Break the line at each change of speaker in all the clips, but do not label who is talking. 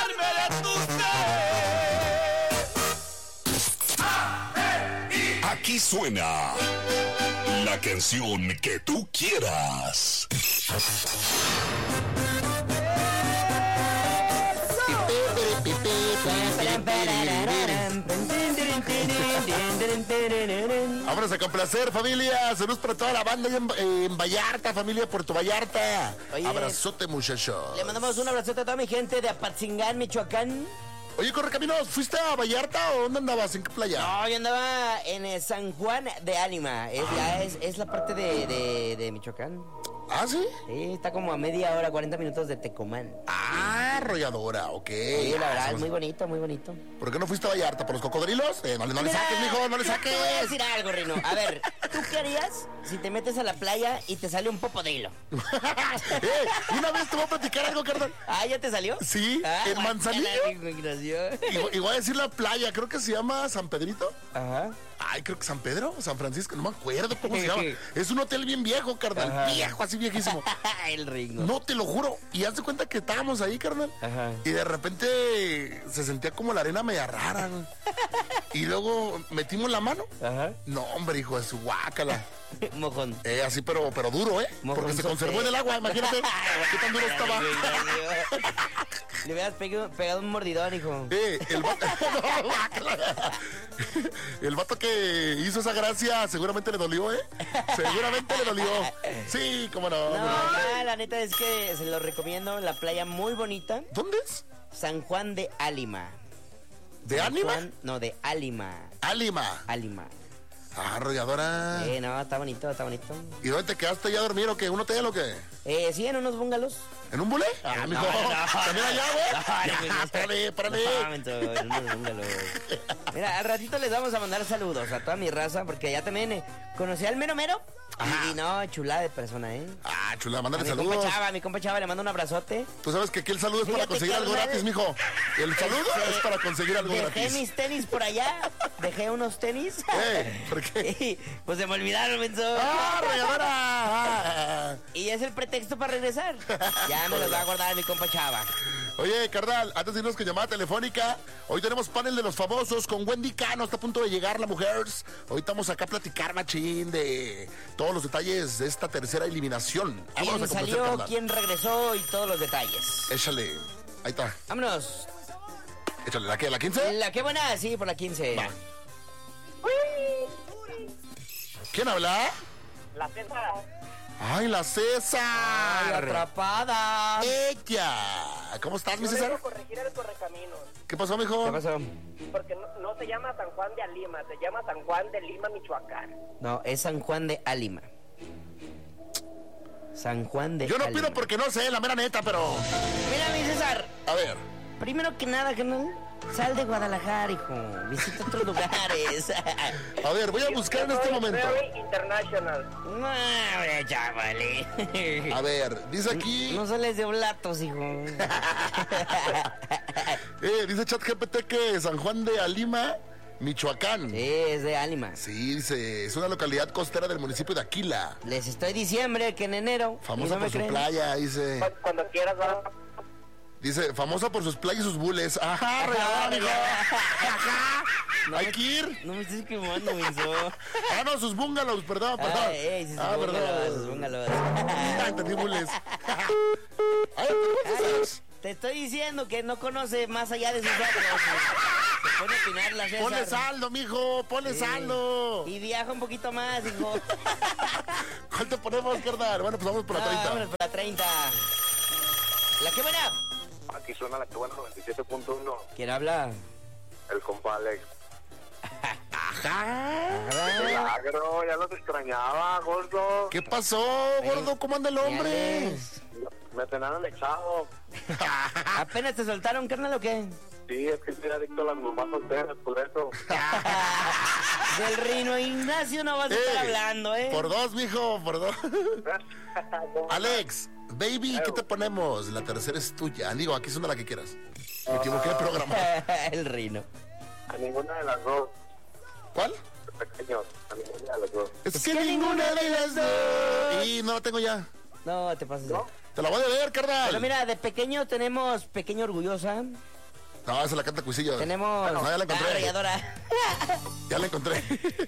burlarme de tu ser.
Aquí suena la canción que tú quieras.
Vámonos a complacer, familia. Saludos para toda la banda en Vallarta, familia Puerto Vallarta.
Oye,
abrazote, muchacho.
Le mandamos un abrazote a toda mi gente de Apatzingán, Michoacán.
Oye, Correcaminos, ¿fuiste a Vallarta o dónde andabas? ¿En qué playa?
No, yo andaba en San Juan de Ánima. Es la parte de Michoacán.
¿Ah, sí?
Sí, está como a media hora, 40 minutos de Tecomán.
Ah, arrolladora, ok.
Sí, la verdad, es muy bonito, muy bonito.
¿Por qué no fuiste a Vallarta? ¿Por los cocodrilos? No le saques, mijo, no le saques.
Te voy a decir algo, Rino. A ver, ¿tú qué harías si te metes a la playa y te sale un popodrilo?
Una vez te voy a platicar algo, carnal.
Ah, ¿ya te salió?
Sí, en Manzanillo. Y voy a decir la playa, creo que se llama San Pedrito.
Ajá.
Ay, creo que San Pedro o San Francisco, no me acuerdo cómo se llama. Es un hotel bien viejo, carnal. Ajá. Viejo, así viejísimo.
El Ringo.
No, te lo juro. Y haz de cuenta que estábamos ahí, carnal.
Ajá.
Y de repente se sentía como la arena media rara, ¿no? Y luego metimos la mano.
Ajá.
No, hombre, hijo de su guácala.
Mojón.
Así, pero duro, ¿eh?
Mojón.
Porque se conservó en el agua, imagínate. ¿Qué tan duro estaba?
Le hubieras pegado un mordidón, hijo.
El vato... El vato que hizo esa gracia seguramente le dolió, ¿eh? Seguramente le dolió. Sí, cómo no.
No, la neta es que se lo recomiendo. La playa muy bonita.
¿Dónde es?
San Juan de Ánima.
¿De Ánima?
No, de Ánima.
Ánima. Ah, arrolladora.
No, está bonito, está bonito.
¿Y dónde te quedaste ya a dormir o qué? ¿Un hotel o qué?
Sí, en unos bungalows.
¿En un bulé? Ah, mijo. ¿También allá, güey? Párale.
En unos bungalows. Mira, al ratito les vamos a mandar saludos a toda mi raza, porque ya también conocí al mero mero. Y no, chulada de persona, ¿eh?
Ah, chula, mándale
mi
saludos.
Mi compa Chava, le mando un abrazote.
Tú sabes que aquí el saludo es para conseguir algo gratis, mijo. El saludo es para conseguir algo gratis.
Dejé mis tenis por allá. Dejé unos tenis.
¿Por qué?
Pues se me olvidaron, menso.
¡Ah, regadora!
Y es el pretexto para regresar. Ya me los va a guardar mi compa Chava.
Oye, carnal, antes de irnos con llamada telefónica, hoy tenemos panel de los famosos con Wendy Cano, está a punto de llegar la mujer. Hoy estamos acá a platicar, machín, de todos los detalles de esta tercera eliminación.
¿Quién salió, quién regresó y todos los detalles?
Échale, ahí está.
Vámonos.
Échale, ¿la qué? ¿La 15?
La que buena, sí, por la 15.
Va. ¿Quién habla?
La César.
¡Ay, la César!
¡Ay, atrapada!
¡Ella! ¿Cómo estás, mi César?
Quiero corregir el correcaminos.
¿Qué pasó, mijo?
¿Qué pasó?
Porque no se llama San Juan de Alima, se llama San Juan de Lima, Michoacán.
No, es San Juan de Ánima. San Juan de
Yo no
Ánima.
pido porque no sé, la mera neta, pero...
Mira, mi César.
A ver.
Primero que nada, carnal, sal de Guadalajara, hijo. Visita otros lugares.
A ver, voy a buscar en este momento.
Very International.
No, chavale.
A ver, dice aquí...
No sales de Oblatos, hijo.
Dice ChatGPT que San Juan de Alima, Michoacán.
Sí, es de Ánima.
Sí, dice, es una localidad costera del municipio de Aquila.
Les estoy diciendo que en enero.
Famosa
¿no
por
me
su
creen?
playa, dice.
Cuando quieras, va.
Dice, famosa por sus playas y sus bules. Ajá, regalada, amigo. Ajá.
No
Hay
me-
que ir.
No me estés quemando, menso.
Ah, no, sus bungalows, perdón.
Sí, sus bungalows.
Ah, entendí bules. Ay,
Te estoy diciendo que no conoce más allá de sus ojos. Se pone a opinar la César.
ponle saldo, mijo, ponle
Sí.
saldo.
Y viaja un poquito más, hijo.
¿Cuál te ponemos, carnal? Bueno, pues vamos por la 30.
Vámonos por la 30. La que buena.
Aquí suena la que buena 97.1.
¿Quién habla?
El compa Alex.
Ajá.
Milagro, ya los extrañaba, gordo.
¿Qué pasó, gordo? ¿Cómo anda el hombre?
Me cenaron el chavo.
¿Apenas te soltaron, carnal, o qué?
Sí, es que estoy adicto a las mamás solteras, por eso.
Del Rino Ignacio no vas a estar hablando, ¿eh?
Por dos, mijo, por dos. Alex, baby, ¿qué te ponemos? La tercera es tuya. Digo, aquí suena la que quieras. Me equivoqué de programa.
El Rino.
A ninguna de las dos.
¿Cuál?
Pequeños, a ninguna de las dos.
Es que ninguna de las dos. Y no la tengo ya.
No, te pasas.
¿No?
Te la voy a ver, carnal.
Pero mira, de pequeño tenemos Pequeña Orgullosa,
No, esa la canta Cuisillo.
Tenemos
No, ya la encontré.
arrolladora.
Ya la encontré.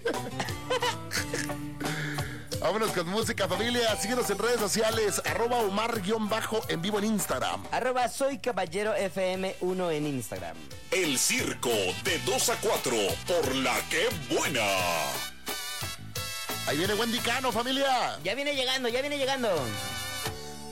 Vámonos con música, familia. Síguenos en redes sociales. @Omar_en vivo en Instagram.
@soy caballero FM1 en Instagram.
El circo de 2 a 4 por la que buena.
Ahí viene Wendy Cano, familia.
Ya viene llegando.